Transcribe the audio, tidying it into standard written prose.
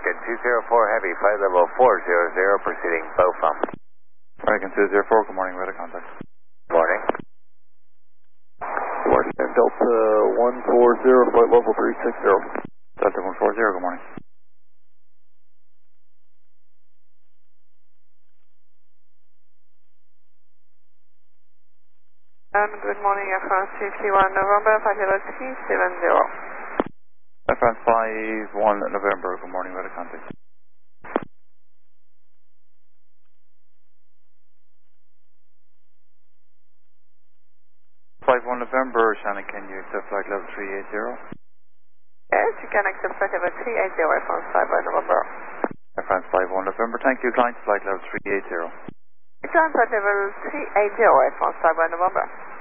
American 204 Heavy, flight level 400, proceeding BOFUM. American 204, good morning, radar contact. Morning. Washington Delta 140, flight level 360. Delta 140, good morning. Good morning, Air France 51 November, flight level 370. Air France 51 November, good morning, radar contact. Flight 1 November, Shannon, can you accept flight level 380? Yes, you can accept flight level 380, Air France 51 November. Air France 51 November, thank you, climb to flight level 380. Climb flight level 380, Air France 51 November.